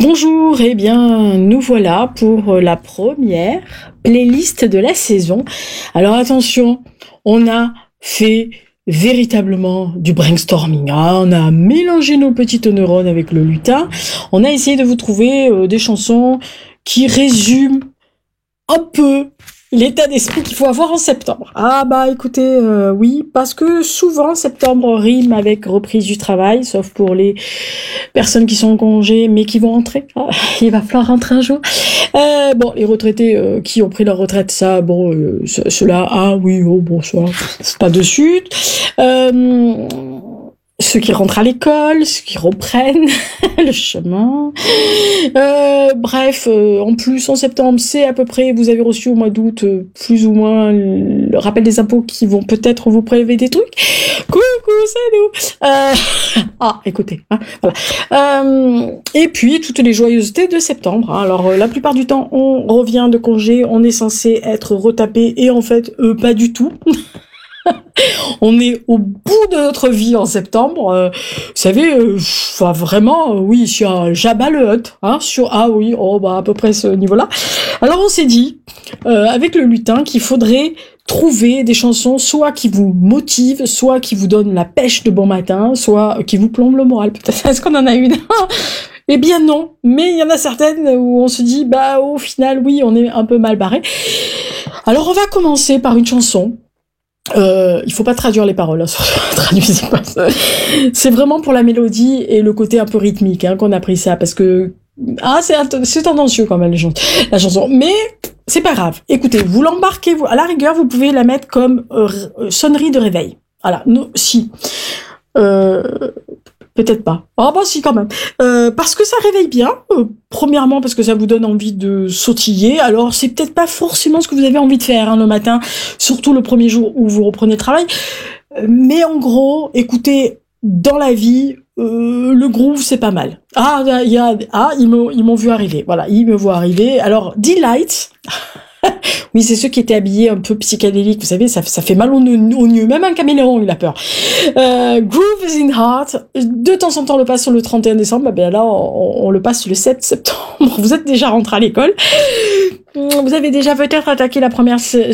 Bonjour, eh bien nous voilà pour la première playlist de la saison. Alors attention, on a fait véritablement du brainstorming, hein. On a mélangé nos petites neurones avec le lutin, on a essayé de vous trouver des chansons qui résument un peu l'état d'esprit qu'il faut avoir en septembre. Ah bah écoutez, oui, parce que souvent septembre rime avec reprise du travail, sauf pour les personnes qui sont en congé mais qui vont rentrer. Ah, il va falloir rentrer un jour. Bon, les retraités qui ont pris leur retraite, ça, bon, ceux-là, ah oui, oh bon, ça, c'est pas de suite. Ceux qui rentrent à l'école, ceux qui reprennent le chemin. Bref, en plus, en septembre, c'est à peu près, vous avez reçu au mois d'août, plus ou moins, le rappel des impôts qui vont peut-être vous prélever des trucs. Coucou, c'est nous. Écoutez, hein, voilà. Et puis, toutes les joyeusetés de septembre. Hein. Alors, la plupart du temps, on revient de congé, on est censé être retapé, et en fait, pas du tout. On est au bout de notre vie en septembre. Vous savez, vraiment, oui, sur Jabba le Hutt, hein, à peu près ce niveau-là. Alors on s'est dit, avec le lutin, qu'il faudrait trouver des chansons soit qui vous motivent, soit qui vous donnent la pêche de bon matin, soit qui vous plombent le moral. Peut-être est-ce qu'on en a une? Eh bien non, mais il y en a certaines où on se dit, bah au final, oui, on est un peu mal barré. Alors on va commencer par une chanson. Il faut pas traduire les paroles, hein, traduisez pas ça. C'est vraiment pour la mélodie et le côté un peu rythmique, hein, qu'on a pris ça, parce que c'est tendancieux quand même la chanson, mais c'est pas grave. Écoutez, vous l'embarquez, à la rigueur, vous pouvez la mettre comme sonnerie de réveil. Voilà, si. Peut-être pas. Ah bah si quand même. Parce que ça réveille bien. Premièrement parce que ça vous donne envie de sautiller. Alors c'est peut-être pas forcément ce que vous avez envie de faire hein, le matin, surtout le premier jour où vous reprenez le travail. Mais en gros, écoutez, dans la vie, le groove c'est pas mal. Ils m'ont vu arriver. Voilà, ils me voient arriver. Alors Delight. Oui, c'est ceux qui étaient habillés un peu psychédéliques, vous savez, ça fait mal au nœud, même un caméléon, il a peur. Groove is in Heart, de temps en temps on le passe sur le 31 décembre, ben là on le passe le 7 septembre, vous êtes déjà rentré à l'école, vous avez déjà peut-être attaqué la première